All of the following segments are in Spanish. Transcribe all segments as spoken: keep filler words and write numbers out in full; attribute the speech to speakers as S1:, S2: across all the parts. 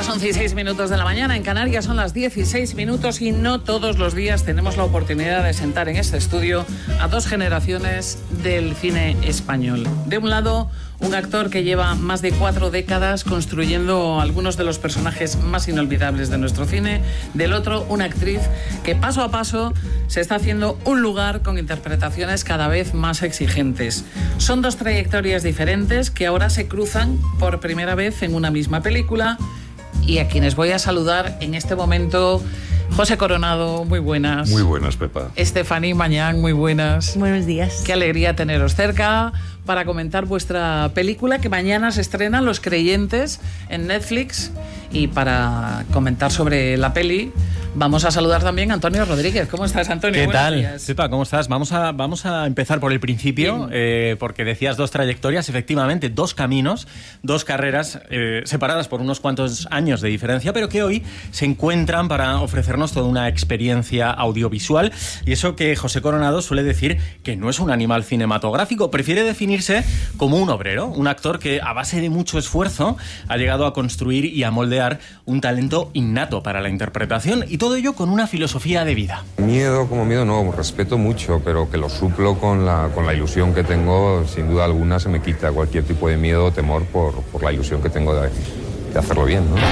S1: once y seis minutos de la mañana, en Canarias son las dieciséis minutos y no todos los días tenemos la oportunidad de sentar en este estudio a dos generaciones del cine español. De un lado, un actor que lleva más de cuatro décadas construyendo algunos de los personajes más inolvidables de nuestro cine. Del otro, una actriz que paso a paso se está haciendo un lugar con interpretaciones cada vez más exigentes. Son dos trayectorias diferentes que ahora se cruzan por primera vez en una misma película y a quienes voy a saludar en este momento. José Coronado, muy buenas.
S2: Muy buenas, Pepa.
S1: Estefanía Mañán, muy buenas.
S3: Buenos días.
S1: Qué alegría teneros cerca para comentar vuestra película que mañana se estrena Los Creyentes en Netflix. Y para comentar sobre la peli vamos a saludar también a Antonio Rodríguez. ¿Cómo estás, Antonio?
S4: ¿Qué
S1: Buenos
S4: tal?
S1: días.
S4: Pepa, ¿cómo estás? Vamos a, vamos a empezar por el principio, eh, porque decías dos trayectorias, efectivamente, dos caminos, dos carreras eh, separadas por unos cuantos años de diferencia, pero que hoy se encuentran para ofrecernos toda una experiencia audiovisual. Y eso que José Coronado suele decir que no es un animal cinematográfico, prefiere definirse como un obrero, un actor que a base de mucho esfuerzo ha llegado a construir y a moldear un talento innato para la interpretación, y todo ello con una filosofía de vida.
S2: Miedo como miedo no, respeto mucho, pero que lo suplo con la, con la ilusión que tengo. Sin duda alguna se me quita cualquier tipo de miedo o temor por, por la ilusión que tengo de, de hacerlo bien, ¿no?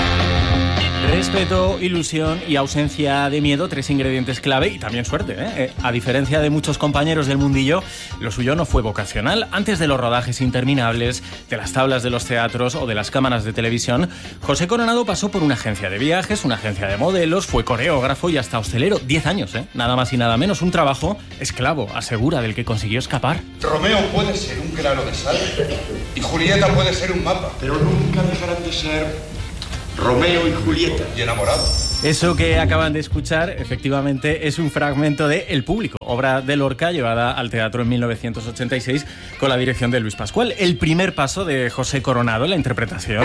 S4: Respeto, ilusión y ausencia de miedo, tres ingredientes clave, y también suerte, ¿eh? Eh, a diferencia de muchos compañeros del mundillo, lo suyo no fue vocacional. Antes de los rodajes interminables, de las tablas de los teatros o de las cámaras de televisión, José Coronado pasó por una agencia de viajes, una agencia de modelos, fue coreógrafo y hasta hostelero. Diez años, ¿eh? Nada más y nada menos. Un trabajo esclavo, asegura, del que consiguió escapar.
S5: Romeo puede ser un grano de sal y Julieta puede ser un mapa,
S6: pero nunca dejarán de ser Romeo y Julieta.
S5: Y enamorado.
S4: Eso que acaban de escuchar, efectivamente, es un fragmento de El Público, obra de Lorca llevada al teatro en mil novecientos ochenta y seis con la dirección de Luis Pascual. El primer paso de José Coronado en la interpretación.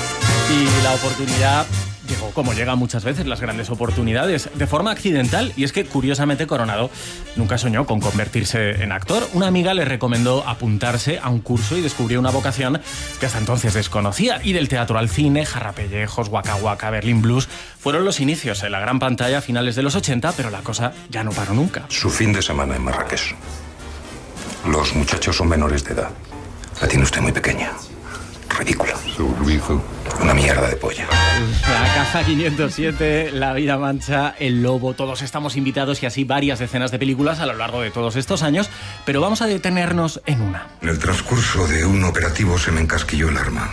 S4: Y la oportunidad llegó, como llega muchas veces las grandes oportunidades, de forma accidental. Y es que, curiosamente, Coronado nunca soñó con convertirse en actor. Una amiga le recomendó apuntarse a un curso y descubrió una vocación que hasta entonces desconocía. Y del teatro al cine, Jarrapellejos, Waka Waka, Berlín Blues, fueron los inicios en la gran pantalla a finales de los ochenta, pero la cosa ya no paró nunca.
S7: Su fin de semana en Marrakech. Los muchachos son menores de edad. La tiene usted muy pequeña. Ridícula.
S2: Su Urbizu.
S7: Una mierda de polla.
S4: La Caja quinientos siete, La vida mancha, El lobo, todos estamos invitados, y así varias decenas de películas a lo largo de todos estos años, pero vamos a detenernos en una.
S7: En el transcurso de un operativo se me encasquilló el arma.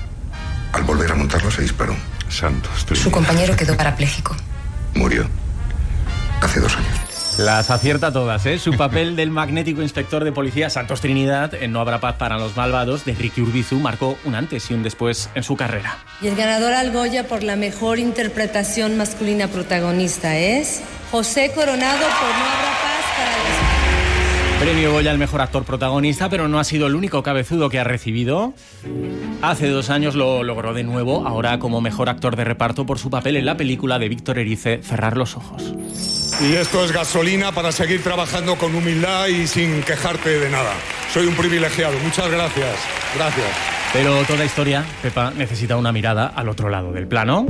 S7: Al volver a montarla se disparó.
S2: Santos.
S8: Su compañero quedó parapléjico.
S7: Murió. Hace dos años.
S4: Las acierta todas, ¿eh? Su papel del magnético inspector de policía Santos Trinidad en No habrá paz para los malvados, de Ricky Urbizu, marcó un antes y un después en su carrera.
S9: Y el ganador al Goya por la mejor interpretación masculina protagonista es José Coronado por No habrá paz para los...
S4: Premio Goya al mejor actor protagonista, pero no ha sido el único cabezudo que ha recibido. Hace dos años lo logró de nuevo, ahora como mejor actor de reparto por su papel en la película de Víctor Erice, Cerrar los ojos.
S5: Y esto es gasolina para seguir trabajando con humildad y sin quejarte de nada. Soy un privilegiado. Muchas gracias. Gracias.
S4: Pero toda historia, Pepa, necesita una mirada al otro lado del plano.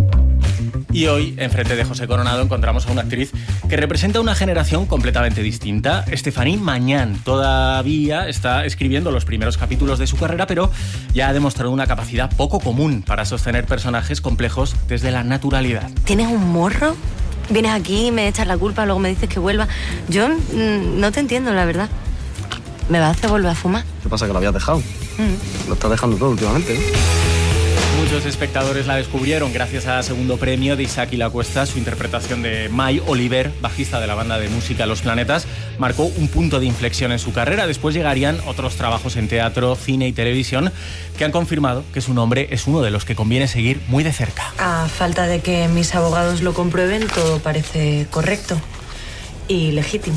S4: Y hoy, enfrente de José Coronado, encontramos a una actriz que representa una generación completamente distinta. Estefanía Mañán todavía está escribiendo los primeros capítulos de su carrera, pero ya ha demostrado una capacidad poco común para sostener personajes complejos desde la naturalidad.
S3: ¿Tienes un morro? Vienes aquí, me echas la culpa, luego me dices que vuelva. Yo mmm, no te entiendo, la verdad. ¿Me vas a hacer volver a fumar?
S10: ¿Qué pasa, que lo habías dejado? Mm. Lo estás dejando todo últimamente, ¿eh?
S4: Muchos espectadores la descubrieron gracias al segundo premio de Isaac y la Cuesta. Su interpretación de May Oliver, bajista de la banda de música Los Planetas, marcó un punto de inflexión en su carrera. Después llegarían otros trabajos en teatro, cine y televisión que han confirmado que su nombre es uno de los que conviene seguir muy de cerca.
S9: A falta de que mis abogados lo comprueben, todo parece correcto y legítimo.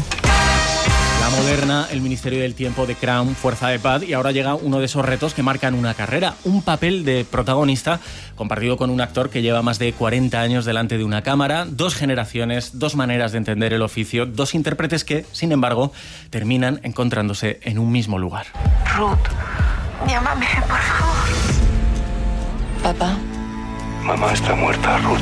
S4: La Moderna, El Ministerio del Tiempo, The Crown, Fuerza de Paz, y ahora llega uno de esos retos que marcan una carrera, un papel de protagonista compartido con un actor que lleva más de cuarenta años delante de una cámara, dos generaciones, dos maneras de entender el oficio, dos intérpretes que, sin embargo, terminan encontrándose en un mismo lugar.
S8: Ruth, llámame, por favor. Papá,
S7: Mamá está muerta, Ruth.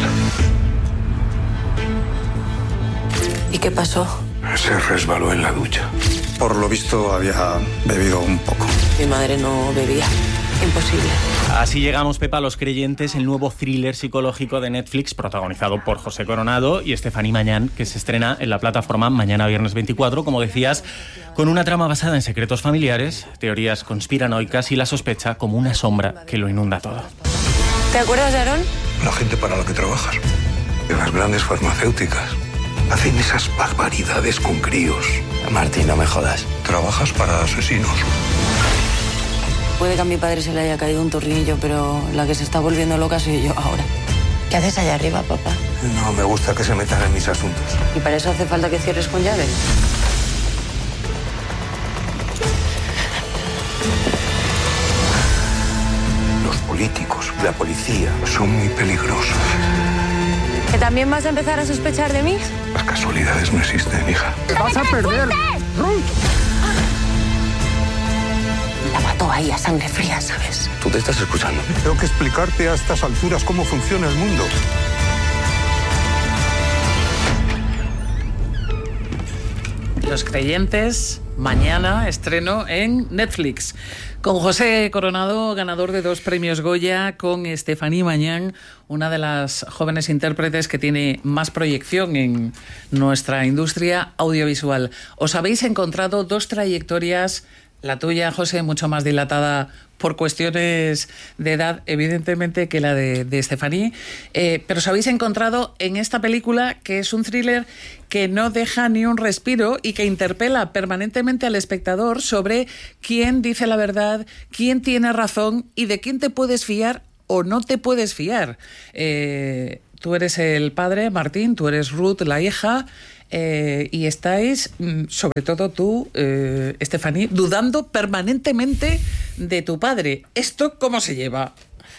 S8: ¿Y qué pasó?
S7: Se resbaló en la ducha.
S10: Por lo visto había bebido un poco.
S8: Mi madre no bebía. Imposible.
S4: Así llegamos, Pepa, a Los Creyentes, el nuevo thriller psicológico de Netflix, protagonizado por José Coronado y Estefanía Mañán, que se estrena en la plataforma mañana viernes veinticuatro, como decías, con una trama basada en secretos familiares, teorías conspiranoicas y la sospecha como una sombra que lo inunda todo.
S8: ¿Te acuerdas de Aarón?
S7: La gente para la que trabajas. De las grandes farmacéuticas. Hacen esas barbaridades con críos.
S10: Martín, no me jodas.
S7: Trabajas para asesinos.
S8: Puede que a mi padre se le haya caído un tornillo, pero la que se está volviendo loca soy yo ahora. ¿Qué haces allá arriba, papá?
S7: No me gusta que se metan en mis asuntos.
S8: ¿Y para eso hace falta que cierres con llave?
S7: Los políticos, la policía, son muy peligrosos.
S8: ¿Que también vas a empezar a sospechar de mí?
S7: Las casualidades no existen, hija.
S10: ¡Te vas a perder! ¡Ruth!
S8: La mató ahí a sangre fría, ¿sabes?
S10: Tú te estás escuchando.
S5: Tengo que explicarte a estas alturas cómo funciona el mundo.
S1: Los Creyentes, mañana estreno en Netflix. Con José Coronado, ganador de dos premios Goya, con Estefanía Mañán, una de las jóvenes intérpretes que tiene más proyección en nuestra industria audiovisual. Os habéis encontrado dos trayectorias, la tuya, José, mucho más dilatada por cuestiones de edad, evidentemente, que la de, de Estefanía, eh, pero os habéis encontrado en esta película, que es un thriller que no deja ni un respiro y que interpela permanentemente al espectador sobre quién dice la verdad, quién tiene razón y de quién te puedes fiar o no te puedes fiar. Eh, tú eres el padre, Martín, tú eres Ruth, la hija, eh, y estáis, sobre todo tú, eh, Estefanía, dudando permanentemente de tu padre. ¿Esto cómo se lleva?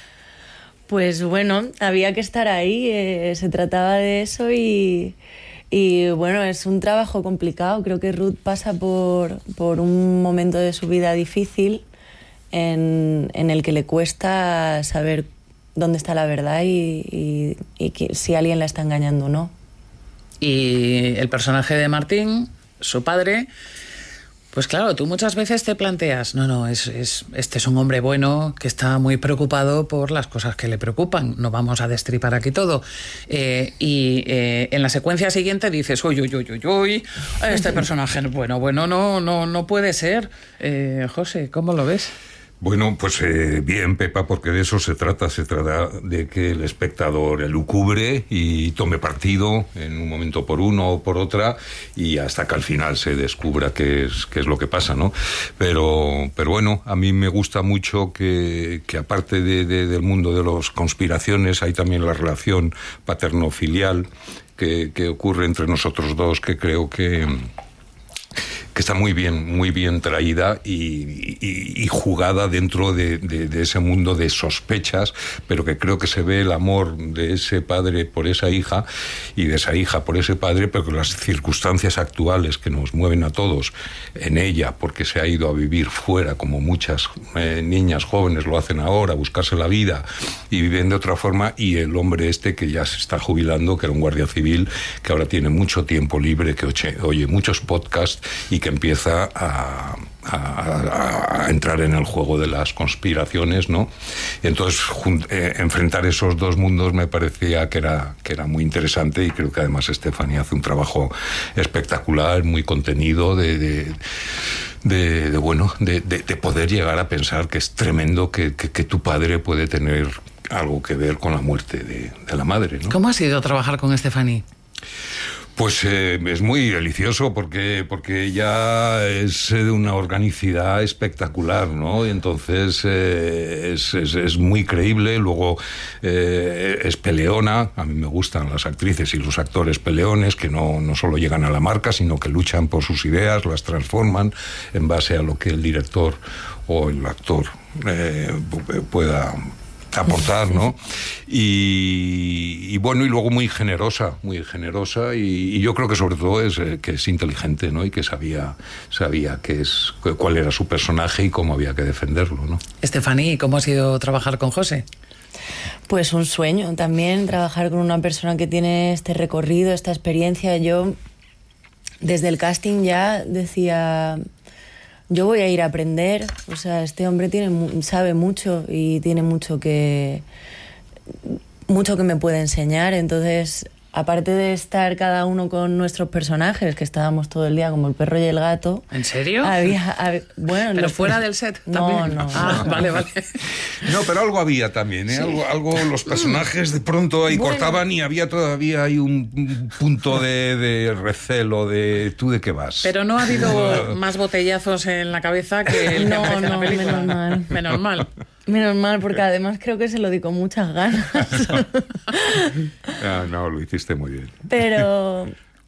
S3: Pues bueno, había que estar ahí, eh, se trataba de eso y, y bueno, es un trabajo complicado. Creo que Ruth pasa por, por un momento de su vida difícil en, en el que le cuesta saber dónde está la verdad y, y, y que, si alguien la está engañando o no.
S1: Y el personaje de Martín, su padre, pues claro, tú muchas veces te planteas, no, no, es, es, este es un hombre bueno que está muy preocupado por las cosas que le preocupan, no vamos a destripar aquí todo. Eh, y eh, en la secuencia siguiente dices, uy, uy, uy, uy, uy, este personaje, bueno, bueno, no, no, no puede ser. Eh, José, ¿cómo lo ves?
S7: Bueno, pues eh, bien, Pepa, porque de eso se trata. Se trata de que el espectador elucubre y tome partido en un momento por uno o por otra y hasta que al final se descubra qué es, qué es lo que pasa, ¿no? Pero, pero bueno, a mí me gusta mucho que, que aparte de, de, del mundo de las conspiraciones hay también la relación paterno-filial que, que ocurre entre nosotros dos, que creo que... que está muy bien, muy bien traída y, y, y jugada dentro de, de, de ese mundo de sospechas, pero que creo que se ve el amor de ese padre por esa hija y de esa hija por ese padre, pero que las circunstancias actuales que nos mueven a todos en ella, porque se ha ido a vivir fuera, como muchas eh, niñas jóvenes lo hacen ahora, a buscarse la vida y viven de otra forma, y el hombre este que ya se está jubilando, que era un guardia civil, que ahora tiene mucho tiempo libre, que oye, oye muchos podcasts y que empieza a, a, a entrar en el juego de las conspiraciones, ¿no? Entonces, jun, eh, enfrentar esos dos mundos me parecía que era, que era muy interesante, y creo que además Estefanía hace un trabajo espectacular, muy contenido, de... de De, de bueno, de, de, de poder llegar a pensar que es tremendo que, que, que tu padre puede tener algo que ver con la muerte de, de la madre, ¿no?
S1: ¿Cómo ha sido trabajar con Estefanía?
S7: Pues eh, es muy delicioso porque, porque ella es de una organicidad espectacular, ¿no? Y entonces eh, es, es, es muy creíble. Luego eh, es peleona. A mí me gustan las actrices y los actores peleones, que no, no solo llegan a la marca, sino que luchan por sus ideas, las transforman en base a lo que el director o el actor eh, pueda aportar, ¿no? Y, y bueno, y luego muy generosa, muy generosa, y, y yo creo que sobre todo es eh, que es inteligente, ¿no? Y que sabía, sabía qué es, cuál era su personaje y cómo había que defenderlo, ¿no?
S1: Estefanía, ¿cómo ha sido trabajar con José?
S3: Pues un sueño también, trabajar con una persona que tiene este recorrido, esta experiencia. Yo desde el casting ya decía, yo voy a ir a aprender, o sea, este hombre tiene, sabe mucho y tiene mucho que, mucho que me puede enseñar. Entonces, aparte de estar cada uno con nuestros personajes, que estábamos todo el día como el perro y el gato.
S1: ¿En serio?
S3: Había, había, bueno,
S1: pero
S3: los,
S1: fuera del set
S3: no,
S1: también.
S3: No,
S1: ah,
S3: no.
S1: vale, vale.
S7: No, pero algo había también, ¿eh? Sí. Algo, algo, los personajes de pronto ahí bueno. cortaban y había todavía ahí un punto de, de recelo, de ¿tú de qué vas?
S1: Pero no ha habido más botellazos en la cabeza que el
S3: no,
S1: que
S3: no,
S1: la película.
S3: Menos mal.
S1: Menos mal.
S3: Menos mal, porque además creo que se lo di con muchas ganas.
S7: ah, no, lo hiciste muy bien.
S3: Pero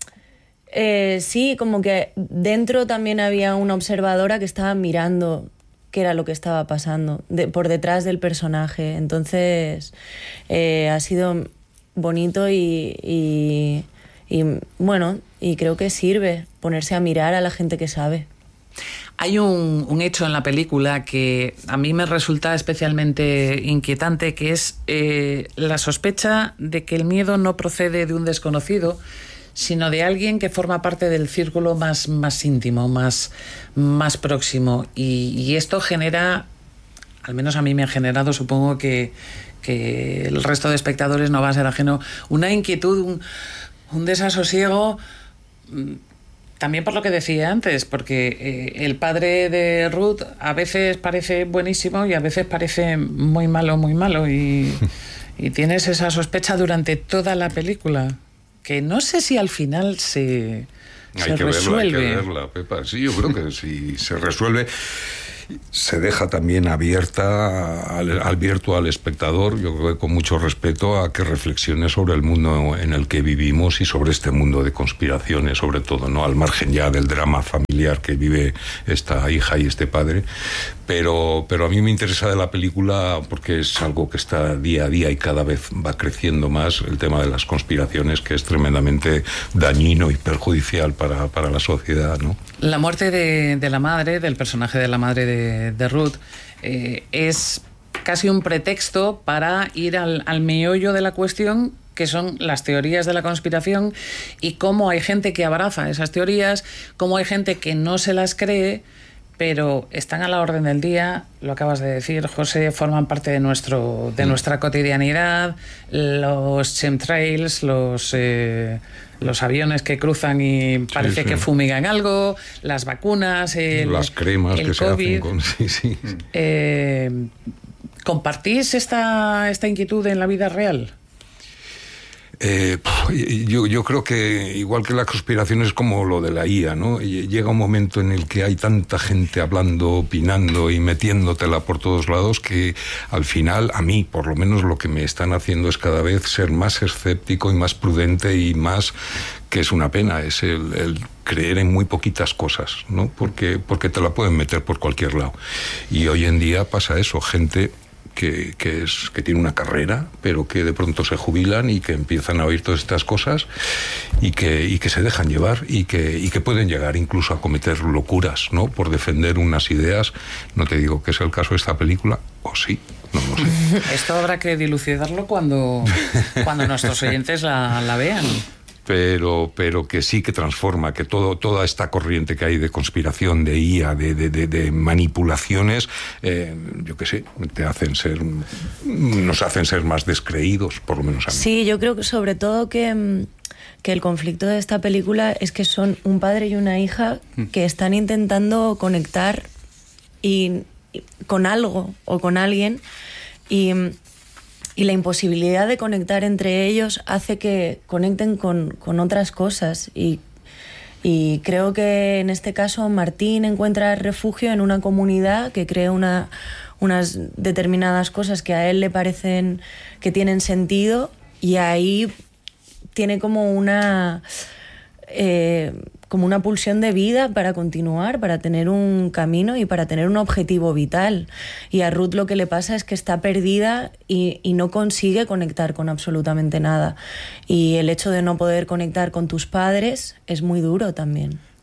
S3: eh, sí, como que dentro también había una observadora que estaba mirando qué era lo que estaba pasando de, por detrás del personaje. Entonces eh, ha sido bonito y, y, y bueno, y creo que sirve ponerse a mirar a la gente que sabe.
S1: Hay un, un hecho en la película que a mí me resulta especialmente inquietante, que es eh, la sospecha de que el miedo no procede de un desconocido, sino de alguien que forma parte del círculo más, más íntimo, más, más próximo. Y, y esto genera, al menos a mí me ha generado, supongo que, que el resto de espectadores no va a ser ajeno, una inquietud, un, un desasosiego. También por lo que decía antes, porque eh, el padre de Ruth a veces parece buenísimo y a veces parece muy malo, muy malo. Y, y tienes esa sospecha durante toda la película, que no sé si al final se, se
S7: hay que
S1: resuelve.
S7: Verla, hay que verla, Pepa. Sí, yo creo que si se resuelve, se deja también abierta al, abierto al espectador, yo creo que con mucho respeto, a que reflexione sobre el mundo en el que vivimos y sobre este mundo de conspiraciones, sobre todo, ¿no? Al margen ya del drama familiar que vive esta hija y este padre. Pero, pero a mí me interesa de la película porque es algo que está día a día y cada vez va creciendo más, el tema de las conspiraciones, que es tremendamente dañino y perjudicial para, para la sociedad, ¿no?
S1: La muerte de, de la madre, del personaje de la madre de, de Ruth, eh, es casi un pretexto para ir al, al meollo de la cuestión, que son las teorías de la conspiración, y cómo hay gente que abraza esas teorías, cómo hay gente que no se las cree, pero están a la orden del día. Lo acabas de decir, José, forman parte de nuestro de nuestra cotidianidad. Los chemtrails, los eh, los aviones que cruzan y parece sí, sí. que fumigan algo, las vacunas, el,
S7: las cremas
S1: el
S7: que
S1: COVID.
S7: se hacen con... Sí, sí.
S1: Eh, ¿Compartís esta, esta inquietud en la vida real?
S7: Eh, yo, yo creo que igual que la conspiración es como lo de la I A, ¿no? Llega un momento en el que hay tanta gente hablando, opinando y metiéndotela por todos lados que al final, a mí por lo menos, lo que me están haciendo es cada vez ser más escéptico y más prudente y más, que es una pena, es el, el creer en muy poquitas cosas, ¿no? Porque, porque te la pueden meter por cualquier lado. Y hoy en día pasa eso, gente Que, que, es, que tiene una carrera, pero que de pronto se jubilan y que empiezan a oír todas estas cosas y que, y que se dejan llevar y que, y que pueden llegar incluso a cometer locuras, ¿no? Por defender unas ideas. No te digo que es el caso de esta película, o sí, no lo sé.
S1: Esto habrá que dilucidarlo cuando, cuando nuestros oyentes la, la vean.
S7: Pero, pero que sí que transforma, que todo, toda esta corriente que hay de conspiración, de I A, de, de, de, de manipulaciones, eh, yo qué sé, te hacen ser, nos hacen ser más descreídos, por lo menos a mí.
S3: Sí, yo creo que sobre todo que, que el conflicto de esta película es que son un padre y una hija que están intentando conectar y, y con algo o con alguien, y... Y la imposibilidad de conectar entre ellos hace que conecten con, con otras cosas. Y, y creo que en este caso Martín encuentra refugio en una comunidad que cree una, unas determinadas cosas que a él le parecen que tienen sentido, y ahí tiene como una... Eh, como una pulsión de vida para continuar, para tener un camino y para tener un objetivo vital. Y a Ruth lo que le pasa es que está perdida y, y no consigue conectar con absolutamente nada. Y el hecho de no poder conectar con tus padres es muy duro también.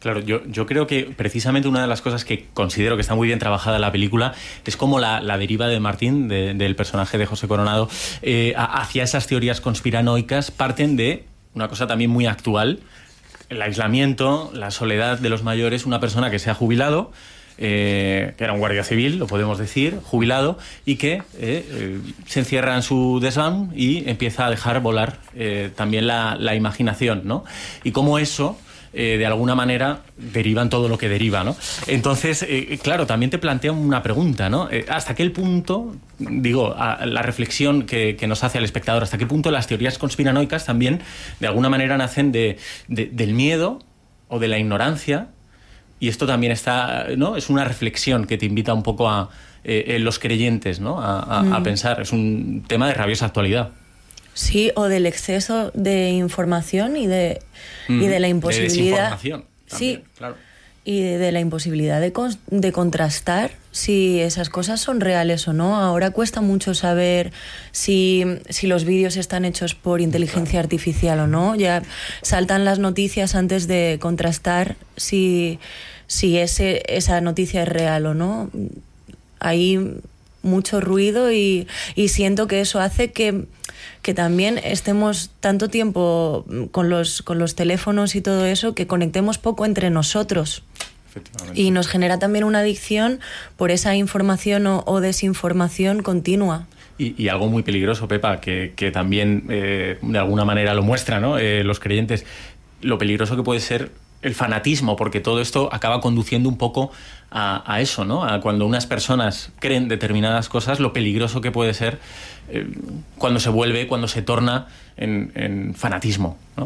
S4: Claro, yo, yo creo que precisamente una de las cosas que considero que está muy bien trabajada en la película es como la, la deriva de Martín, de, del personaje de José Coronado, eh, hacia esas teorías conspiranoicas parten de una cosa también muy actual, el aislamiento, la soledad de los mayores, una persona que se ha jubilado, Eh, que era un guardia civil, lo podemos decir, jubilado, y que eh, eh, se encierra en su desván y empieza a dejar volar eh, también la, la imaginación, ¿no? Y cómo eso, eh, de alguna manera, deriva en todo lo que deriva, ¿no? Entonces, eh, claro, también te plantea una pregunta, ¿no? Eh, ¿Hasta qué punto, digo, a, la reflexión que, que nos hace al espectador, hasta qué punto las teorías conspiranoicas también, de alguna manera, nacen de, de, del miedo o de la ignorancia? Y esto también está, ¿no? Es una reflexión que te invita un poco a eh, los creyentes, ¿no? A, a, mm. a pensar. Es un tema de rabiosa actualidad.
S3: Sí, o del exceso de información y de, mm. y de la imposibilidad.
S4: De desinformación también,
S3: sí,
S4: claro.
S3: Y de, de la imposibilidad de, con, de contrastar si esas cosas son reales o no. Ahora cuesta mucho saber si, si los vídeos están hechos por inteligencia claro. artificial o no. Ya saltan las noticias antes de contrastar si, si ese, esa noticia es real o no. Hay mucho ruido y, y siento que eso hace que, que también estemos tanto tiempo con los, con los teléfonos y todo eso, que conectemos poco entre nosotros. Y nos genera también una adicción por esa información o, o desinformación continua.
S4: Y, y algo muy peligroso, Pepa, que, que también eh, de alguna manera lo muestra, ¿no? Eh, los creyentes, lo peligroso que puede ser el fanatismo, porque todo esto acaba conduciendo un poco a, a eso, ¿no? A cuando unas personas creen determinadas cosas, lo peligroso que puede ser eh, cuando se vuelve, cuando se torna en, en fanatismo, ¿no?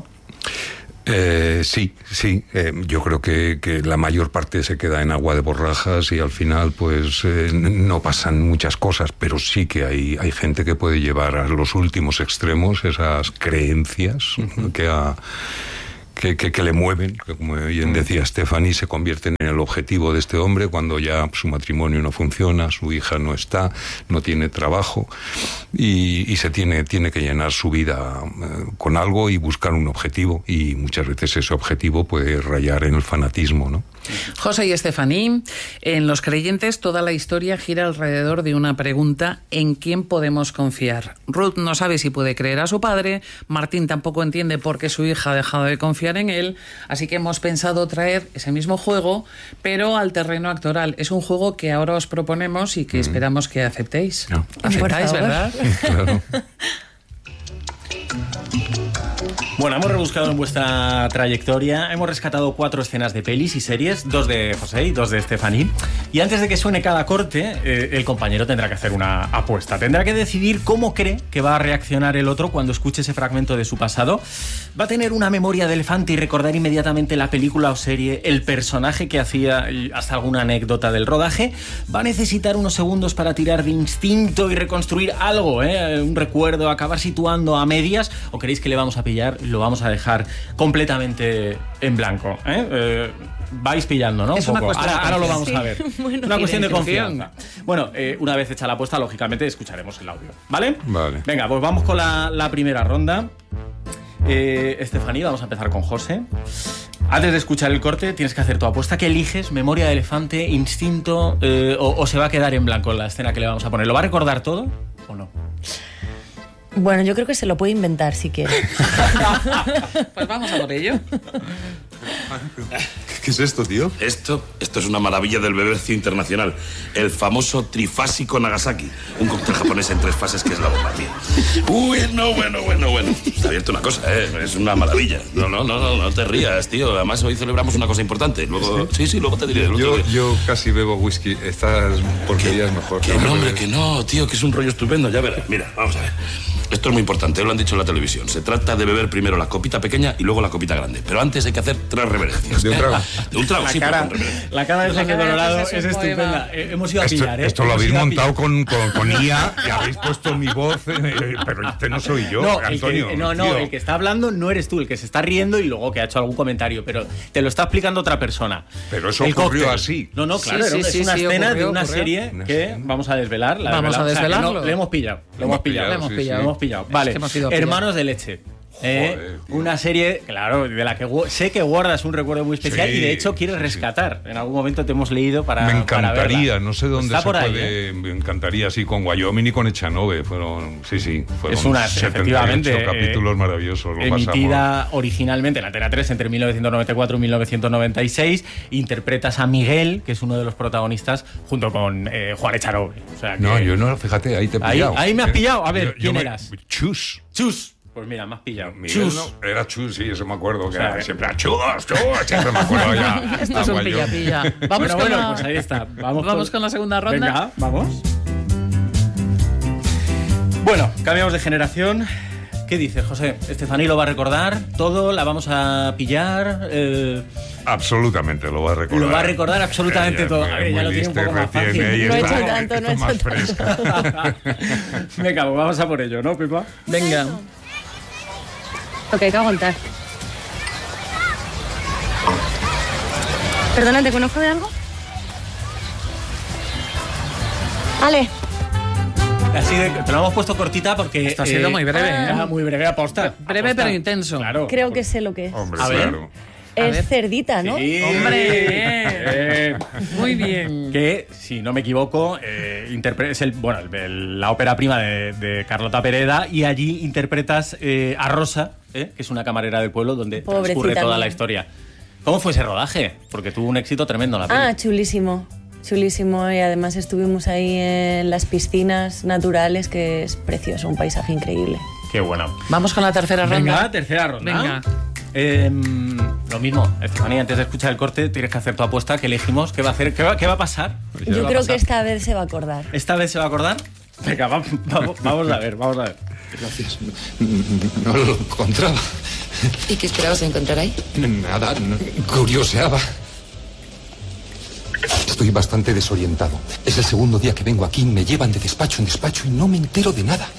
S7: Eh, sí, sí. Eh, yo creo que, que la mayor parte se queda en agua de borrajas y al final pues eh, no pasan muchas cosas, pero sí que hay, hay gente que puede llevar a los últimos extremos esas creencias uh-huh. que ha... Que, que, que le mueven, que como bien decía Stephanie, se convierten en el objetivo de este hombre cuando ya su matrimonio no funciona, su hija no está, no tiene trabajo y, y se tiene, tiene que llenar su vida eh, con algo y buscar un objetivo, y muchas veces ese objetivo puede rayar en el fanatismo, ¿no?
S1: José y Stephanie, en Los Creyentes toda la historia gira alrededor de una pregunta: ¿en quién podemos confiar? Ruth no sabe si puede creer a su padre, Martín tampoco entiende por qué su hija ha dejado de confiar en él, así que hemos pensado traer ese mismo juego, pero al terreno actoral. Es un juego que ahora os proponemos y que mm. esperamos que aceptéis. No. ¿Aceptáis, verdad? Claro.
S4: Bueno, hemos rebuscado en vuestra trayectoria, hemos rescatado cuatro escenas de pelis y series, dos de José y dos de Stephanie. Y antes de que suene cada corte, eh, el compañero tendrá que hacer una apuesta. Tendrá que decidir cómo cree que va a reaccionar el otro cuando escuche ese fragmento de su pasado. Va a tener una memoria de elefante y recordar inmediatamente la película o serie, el personaje que hacía y hasta alguna anécdota del rodaje. Va a necesitar unos segundos para tirar de instinto y reconstruir algo, ¿eh? Un recuerdo, acabar situando a medias. ¿O queréis que le vamos a pillar? Lo vamos a dejar completamente en blanco, ¿eh? Eh, vais pillando, ¿no?
S1: Es un poco. Ahora,
S4: ahora lo vamos sí. a ver.
S3: Bueno,
S4: una cuestión de confianza. Bueno, eh, una vez hecha la apuesta, lógicamente escucharemos el audio, ¿vale?
S7: Vale.
S4: Venga, pues vamos con la, la primera ronda. Eh, Stephanie, vamos a empezar con José. Antes de escuchar el corte, tienes que hacer tu apuesta. ¿Qué eliges? ¿Memoria de elefante, instinto eh, o, o se va a quedar en blanco la escena que le vamos a poner? ¿Lo va a recordar todo o no?
S3: Bueno, yo creo que se lo puede inventar si quiere.
S1: Pues vamos a por ello.
S11: ¿Qué es esto, tío?
S12: Esto, esto es una maravilla del bebercio internacional. El famoso trifásico Nagasaki. Un cóctel japonés en tres fases que es la bomba, tío. Bueno, bueno, bueno, bueno. Te advierto una cosa, ¿eh? Es una maravilla. No, no, no, no, no te rías, tío. Además, hoy celebramos una cosa importante. Luego, sí, sí, sí luego te diré.
S7: Yo, yo casi bebo whisky. Estas porquerías mejor.
S12: Que no, hombre, que no, tío, que es un rollo estupendo. Ya verás. Mira, vamos a ver. Esto es muy importante, lo han dicho en la televisión. Se trata de beber primero la copita pequeña y luego la copita grande. Pero antes hay que hacer tres reverencias.
S7: ¿De un trago?
S12: De un trago,
S4: la
S12: sí,
S4: cara,
S12: pero con
S4: la cara de José Colorado es, es estupenda. Eh, hemos ido a pillar,
S7: esto,
S4: ¿eh?
S7: Esto lo
S4: hemos
S7: habéis montado
S4: pillar.
S7: con, con, con I A y habéis puesto mi voz, eh, pero este no soy yo,
S4: no,
S7: Antonio.
S4: El que, no, no,
S7: tío.
S4: el que está hablando no eres tú, el que se está riendo y luego que ha hecho algún comentario, pero te lo está explicando otra persona.
S7: Pero eso
S4: el
S7: ocurrió
S4: cóctel.
S7: así.
S4: No, no, claro,
S1: sí,
S4: es
S1: sí,
S4: una
S1: sí,
S4: escena
S1: ocurrió,
S4: de una
S1: ocurrió.
S4: serie
S7: Una
S4: que
S7: serie.
S4: vamos a desvelar. La
S1: Vamos
S4: desvelamos.
S1: a desvelarlo.
S4: O sea, no, le hemos pillado, le hemos pillado,
S1: le hemos
S7: sí,
S1: pillado,
S7: sí.
S1: hemos pillado.
S4: Vale,
S1: Es que hemos ido
S4: hermanos de leche. Eh, una serie, claro, de la que gu- sé que guardas un recuerdo muy especial
S7: Sí,
S4: y de hecho quieres
S7: sí,
S4: rescatar. En algún momento te hemos leído para.
S7: Me encantaría,
S4: para verla.
S7: no sé dónde
S4: Está
S7: se
S4: por ahí,
S7: puede.
S4: ¿eh?
S7: Me encantaría, sí, con Wyoming y con Echanove. Fueron, sí, sí, fueron
S4: Es una,
S7: setenta y ocho
S4: efectivamente,
S7: capítulos
S4: eh,
S7: maravillosos. Lo
S4: emitida
S7: pasamos.
S4: originalmente en Antena tres entre mil novecientos noventa y cuatro y mil novecientos noventa y seis. Interpretas a Miguel, que es uno de los protagonistas, junto con eh, Juan Echanove. O sea que-
S7: No, yo no, fíjate, ahí te he
S4: Ahí-
S7: pillado.
S4: ahí me has
S7: Eh,
S4: pillado. A ver,
S7: yo- yo
S4: ¿quién
S7: me-
S4: eras?
S7: Chus.
S4: Chus. Pues mira, me has pillado.
S7: Miguel
S4: Chus.
S7: no, era Chus, sí, eso me acuerdo. Que
S4: O sea,
S7: era siempre Chus, Chus, siempre me acuerdo ya.
S1: Esto es un
S7: Estaba yo.
S1: pilla-pilla. Vamos,
S4: Bueno,
S1: con,
S4: bueno,
S1: la...
S4: pues ahí está. Vamos,
S1: Vamos con la segunda ronda.
S4: Venga, vamos. Bueno, cambiamos de generación. ¿Qué dices, José? ¿Estefaní lo va a recordar todo? ¿La vamos a pillar? Eh,
S7: Absolutamente, lo va a recordar.
S4: Lo va a recordar absolutamente
S7: Ella
S4: todo.
S7: es
S4: A ver,
S7: muy
S4: ya lo tiene un
S7: lista y
S4: poco más
S7: retiene,
S4: fácil.
S7: y
S3: No he
S7: está
S3: hecho
S7: un
S3: tanto, no he
S7: poquito más
S3: hecho
S7: fresca.
S4: Venga, pues vamos a por ello, ¿no, Pepa?
S1: Venga.
S11: Lo que hay que aguantar. Perdona, ¿te conozco de algo? Ale.
S4: Así de, te lo hemos puesto cortita porque...
S1: Esto ha sido muy breve, ¿eh?
S4: Ah, muy breve, aposta.
S1: Breve
S4: aposta.
S1: pero intenso.
S4: Claro.
S3: Creo que sé lo que es.
S7: Hombre,
S4: A ver.
S7: claro.
S1: A ver.
S3: Es cerdita, ¿no?
S4: Sí.
S1: ¡Hombre!
S4: Bien.
S1: Muy bien.
S4: Que, si no me equivoco, eh, interpre- es el, bueno, el- el- la ópera prima de, de Carlota Pereda, y allí interpretas eh, a Rosa, eh, que es una camarera del pueblo donde
S3: Pobrecita
S4: transcurre toda
S3: mía.
S4: la historia. ¿Cómo fue ese rodaje? Porque tuvo un éxito tremendo la peli.
S3: Ah, chulísimo. Chulísimo. Y además estuvimos ahí en las piscinas naturales, que es precioso, un paisaje increíble.
S4: Qué bueno.
S1: Vamos con la tercera ronda.
S4: Venga, tercera ronda.
S1: Venga.
S4: Eh, lo mismo, Estefanía, antes de escuchar el corte tienes que hacer tu apuesta. ¿Qué elegimos? ¿Qué va a hacer? ¿Qué va, qué va a pasar? ¿Qué
S3: Yo
S4: va a
S3: creo que
S4: pasar?
S3: esta vez se va a acordar.
S4: ¿Esta vez se va a acordar? Venga, va- vamos, vamos a ver, vamos a ver.
S13: Gracias. No lo encontraba.
S8: ¿Y qué esperabas encontrar ahí?
S13: Nada, no- curioseaba. Estoy bastante desorientado. Es el segundo día que vengo aquí, me llevan de despacho en despacho y no me entero de nada.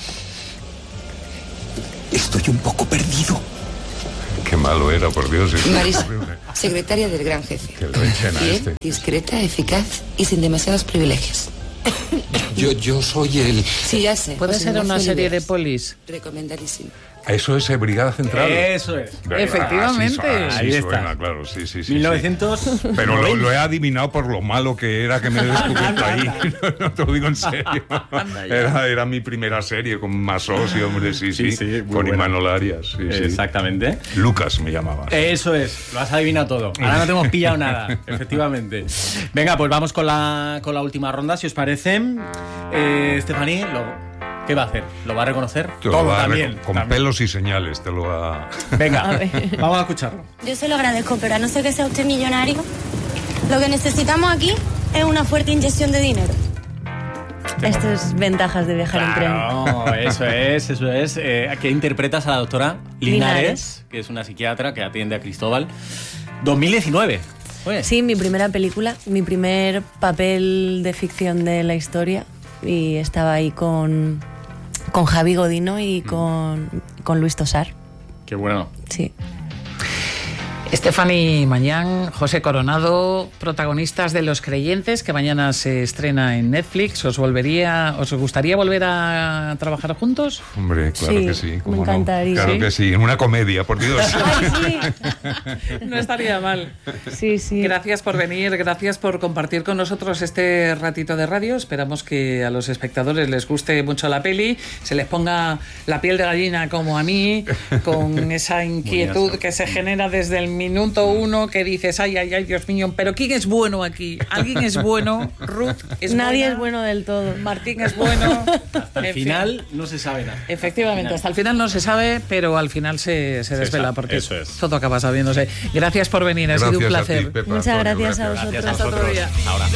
S13: Estoy un poco perdido.
S7: Qué malo era, por Dios. es
S8: Marisa,
S7: horrible.
S8: secretaria del gran jefe.
S7: Que lo echen a
S8: Bien,
S7: este.
S8: discreta, eficaz y sin demasiados privilegios.
S13: Yo, yo soy el...
S8: Sí, ya sé.
S1: ¿Puede
S8: José
S1: ser una
S8: Ignacio
S1: serie de
S8: Oliveras.
S1: polis?
S8: Recomendadísimo.
S7: Eso es eh, Brigada Central.
S4: Eso es.
S7: Venga,
S1: Efectivamente.
S7: así suena, así
S4: Ahí
S7: suena,
S4: está.
S7: claro, sí, sí, sí.
S4: mil
S7: sí.
S4: novecientos.
S7: Pero lo, lo he adivinado por lo malo que era que me he descubierto ahí. No, no te lo digo en serio. Era, era mi primera serie con Masos y hombre, sí, sí.
S4: Sí, sí, muy
S7: con
S4: buena.
S7: Imanol Arias. Sí, sí.
S4: Exactamente.
S7: Lucas me llamaba.
S4: Eso es, lo has adivinado todo. Ahora no te hemos pillado nada, efectivamente. Venga, pues vamos con la, con la última ronda, si os parece. Eh, Estefaní, lo- ¿qué va a hacer? ¿Lo va a reconocer?
S7: Te lo
S4: Todo
S7: va a
S4: también.
S7: reco- con
S4: también.
S7: pelos y señales, te lo va.
S4: Venga, vamos a escucharlo.
S11: Yo se lo agradezco, pero a no ser que sea usted millonario, lo que necesitamos aquí es una fuerte inyección de dinero.
S3: Esto es ventajas de viajar en tren.
S4: Claro, eso es, eso es. Eh, ¿Qué interpretas a la doctora Linares,
S3: Linares.
S4: que es una psiquiatra que atiende a Cristóbal? dos mil diecinueve. Oye.
S3: Sí, mi primera película, mi primer papel de ficción de la historia. Y estaba ahí con, con Javi Godino y con, con Luis Tosar.
S4: Qué bueno.
S3: Sí.
S1: Estefaní Mañán, José Coronado, protagonistas de Los Creyentes, que mañana se estrena en Netflix. ¿Os volvería, os gustaría volver a trabajar juntos?
S7: Hombre, claro
S3: Sí,
S7: que sí.
S3: me
S7: ¿cómo no?
S3: encantaría.
S7: Claro
S1: ¿Sí?
S7: que sí, en una comedia, por Dios.
S3: Ay,
S1: No estaría mal.
S3: sí. Sí, sí.
S1: Gracias por venir, gracias por compartir con nosotros este ratito de radio. Esperamos que a los espectadores les guste mucho la peli, se les ponga la piel de gallina como a mí, con esa inquietud que se genera desde el minuto uno, que dices, ay, ay, ay, Dios mío, pero ¿quién es bueno aquí? ¿Alguien es bueno? Ruth es
S3: Nadie
S1: buena,
S3: es bueno del todo.
S1: Martín es bueno.
S4: Hasta el
S1: En fin.
S4: final no se sabe nada.
S1: Efectivamente, hasta el final no se sabe, pero al final se, se desvela,
S4: sabe,
S1: porque
S4: eso es.
S1: todo acaba sabiéndose. Gracias por venir, ha sido un
S7: Gracias a ti,
S1: placer.
S7: Pepa,
S3: Muchas
S7: Antonio,
S3: gracias a
S7: gracias.
S3: vosotros.
S4: Gracias a
S1: Hasta otro
S4: vosotros.
S1: día.
S4: Ahora.